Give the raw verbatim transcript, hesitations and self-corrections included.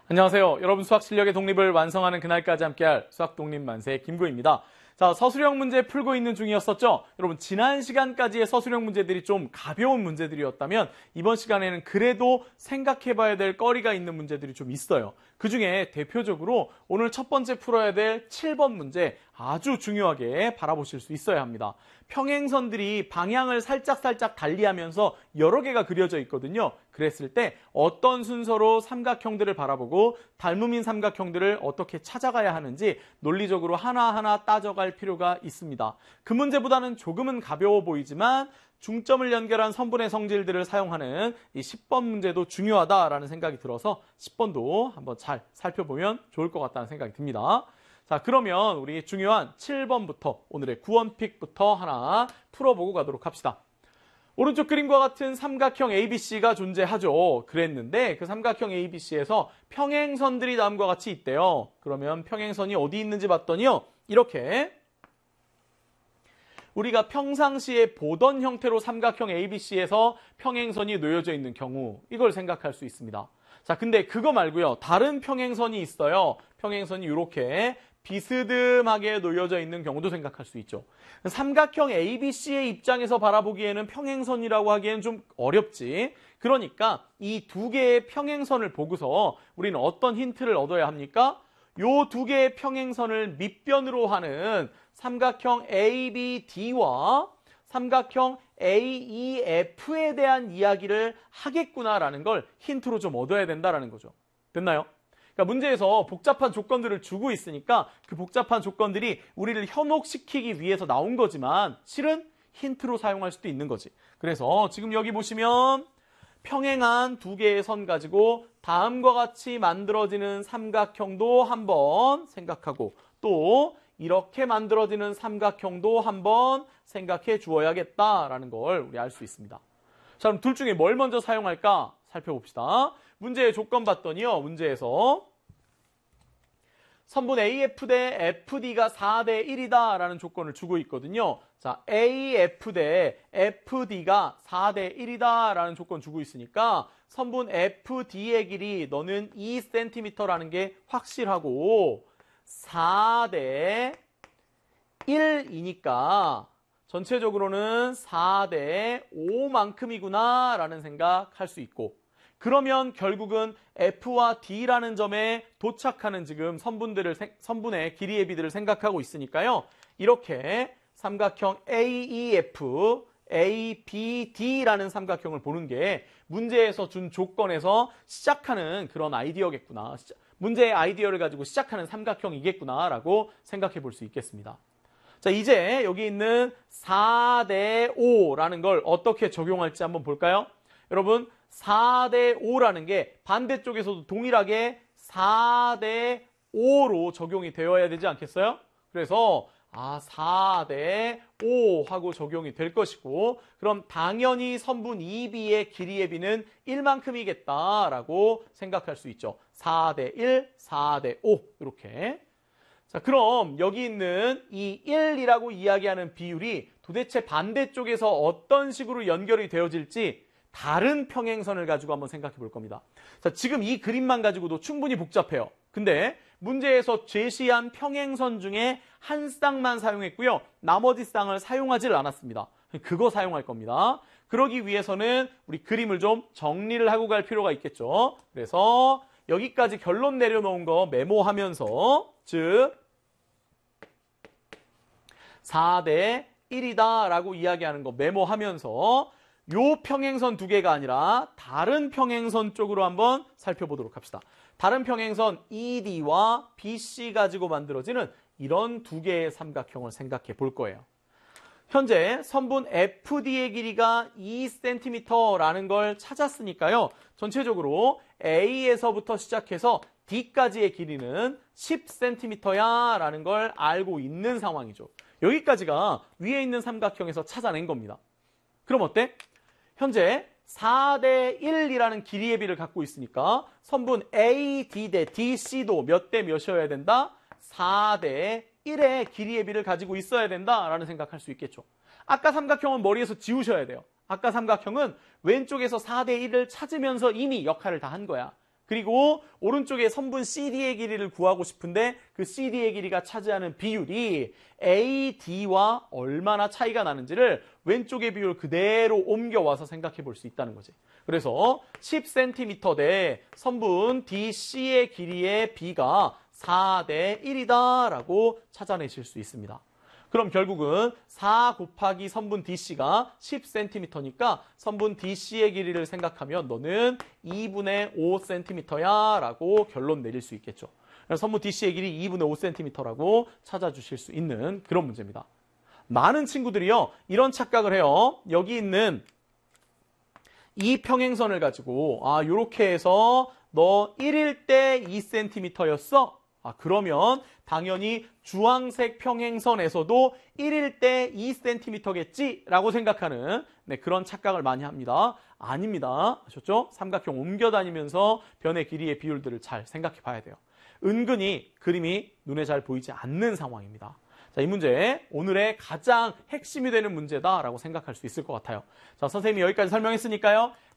안녕하세요. 여러분 수학 실력의 독립을 완성하는 그날까지 함께할 수학 독립 만세 김구입니다. 자, 서술형 문제 풀고 있는 중이었었죠? 여러분 지난 시간까지의 서술형 문제들이 좀 가벼운 문제들이었다면 이번 시간에는 그래도 생각해봐야 될 거리가 있는 문제들이 좀 있어요. 그 중에 대표적으로 오늘 첫 번째 풀어야 될 칠 번 문제 아주 중요하게 바라보실 수 있어야 합니다. 평행선들이 방향을 살짝살짝 달리하면서 여러 개가 그려져 있거든요. 그랬을 때 어떤 순서로 삼각형들을 바라보고 닮음인 삼각형들을 어떻게 찾아가야 하는지 논리적으로 하나하나 따져갈 필요가 있습니다. 그 문제보다는 조금은 가벼워 보이지만 중점을 연결한 선분의 성질들을 사용하는 이 십 번 문제도 중요하다라는 생각이 들어서 십 번도 한번 잘 살펴보면 좋을 것 같다는 생각이 듭니다. 자, 그러면 우리 중요한 칠 번부터 오늘의 구원픽부터 하나 풀어보고 가도록 합시다. 오른쪽 그림과 같은 삼각형 에이비씨가 존재하죠. 그랬는데 그 삼각형 에이비씨에서 평행선들이 다음과 같이 있대요. 그러면 평행선이 어디 있는지 봤더니요. 이렇게 우리가 평상시에 보던 형태로 삼각형 에이비씨에서 평행선이 놓여져 있는 경우 이걸 생각할 수 있습니다. 자, 근데 그거 말고요. 다른 평행선이 있어요. 평행선이 이렇게 비스듬하게 놓여져 있는 경우도 생각할 수 있죠. 삼각형 에이비씨의 입장에서 바라보기에는 평행선이라고 하기에는 좀 어렵지. 그러니까 이 두 개의 평행선을 보고서 우리는 어떤 힌트를 얻어야 합니까? 요 두 개의 평행선을 밑변으로 하는 삼각형 에이비디와 삼각형 에이이에프에 대한 이야기를 하겠구나라는 걸 힌트로 좀 얻어야 된다라는 거죠. 됐나요? 그러니까 문제에서 복잡한 조건들을 주고 있으니까 그 복잡한 조건들이 우리를 현혹시키기 위해서 나온 거지만 실은 힌트로 사용할 수도 있는 거지. 그래서 지금 여기 보시면 평행한 두 개의 선 가지고 다음과 같이 만들어지는 삼각형도 한번 생각하고 또 이렇게 만들어지는 삼각형도 한번 생각해 주어야겠다라는 걸 우리 알 수 있습니다. 자, 그럼 둘 중에 뭘 먼저 사용할까 살펴봅시다. 문제의 조건 봤더니요. 문제에서 선분 에이에프 대 에프디가 사 대 일이다 라는 조건을 주고 있거든요. 자, 에이에프 대 에프디가 사 대 일이다 라는 조건 주고 있으니까 선분 에프디의 길이 너는 이 센티미터라는 게 확실하고 사 대 일이니까 전체적으로는 사 대 오만큼이구나 라는 생각할 수 있고 그러면 결국은 F와 D라는 점에 도착하는 지금 선분들을, 선분의 길이의 비들을 생각하고 있으니까요. 이렇게 삼각형 에이이에프, 에이비디라는 삼각형을 보는 게 문제에서 준 조건에서 시작하는 그런 아이디어겠구나. 문제의 아이디어를 가지고 시작하는 삼각형이겠구나라고 생각해 볼 수 있겠습니다. 자, 이제 여기 있는 사 대 오라는 걸 어떻게 적용할지 한번 볼까요? 여러분, 사 대 오라는 게 반대쪽에서도 동일하게 사 대 오로 적용이 되어야 되지 않겠어요? 그래서 아, 사 대 오 하고 적용이 될 것이고 그럼 당연히 선분 이비의 길이의 비는 일만큼이겠다라고 생각할 수 있죠. 사 대 일, 사 대 오 이렇게. 자, 그럼 여기 있는 이 일이라고 이야기하는 비율이 도대체 반대쪽에서 어떤 식으로 연결이 되어질지 다른 평행선을 가지고 한번 생각해 볼 겁니다. 자, 지금 이 그림만 가지고도 충분히 복잡해요. 근데 문제에서 제시한 평행선 중에 한 쌍만 사용했고요. 나머지 쌍을 사용하지를 않았습니다. 그거 사용할 겁니다. 그러기 위해서는 우리 그림을 좀 정리를 하고 갈 필요가 있겠죠. 그래서 여기까지 결론 내려놓은 거 메모하면서 즉 사 대 일이다 라고 이야기하는 거 메모하면서 요 평행선 두 개가 아니라 다른 평행선 쪽으로 한번 살펴보도록 합시다. 다른 평행선 이디와 비씨 가지고 만들어지는 이런 두 개의 삼각형을 생각해 볼 거예요. 현재 선분 에프디의 길이가 이 센티미터라는 걸 찾았으니까요. 전체적으로 A에서부터 시작해서 D까지의 길이는 십 센티미터야 라는 걸 알고 있는 상황이죠. 여기까지가 위에 있는 삼각형에서 찾아낸 겁니다. 그럼 어때? 현재 사 대 일이라는 길이의 비를 갖고 있으니까 선분 에이디 대 디씨도 몇 대 몇이어야 된다? 사 대 일의 길이의 비를 가지고 있어야 된다라는 생각할 수 있겠죠. 아까 삼각형은 머리에서 지우셔야 돼요. 아까 삼각형은 왼쪽에서 사 대 일을 찾으면서 이미 역할을 다 한 거야. 그리고 오른쪽에 선분 씨디의 길이를 구하고 싶은데 그 씨디의 길이가 차지하는 비율이 에이디와 얼마나 차이가 나는지를 왼쪽의 비율 그대로 옮겨와서 생각해 볼 수 있다는 거지. 그래서 십 센티미터 대 선분 디씨의 길이의 B가 사 대 일이다 라고 찾아내실 수 있습니다. 그럼 결국은 사 곱하기 선분 디씨가 십 센티미터니까 선분 디씨의 길이를 생각하면 너는 이분의 오 센티미터야 라고 결론 내릴 수 있겠죠. 그래서 선분 디씨의 길이 이분의 오 센티미터라고 찾아주실 수 있는 그런 문제입니다. 많은 친구들이요, 이런 착각을 해요. 여기 있는 이 평행선을 가지고 아 요렇게 해서 너 일일 때 이 센티미터였어? 아 그러면 당연히 주황색 평행선에서도 일일 때 이 센티미터겠지? 라고 생각하는 네, 그런 착각을 많이 합니다. 아닙니다. 아셨죠? 삼각형 옮겨다니면서 변의 길이의 비율들을 잘 생각해 봐야 돼요. 은근히 그림이 눈에 잘 보이지 않는 상황입니다. 자, 이 문제 오늘의 가장 핵심이 되는 문제다라고 생각할 수 있을 것 같아요. 자, 선생님이 여기까지 설명했으니까요.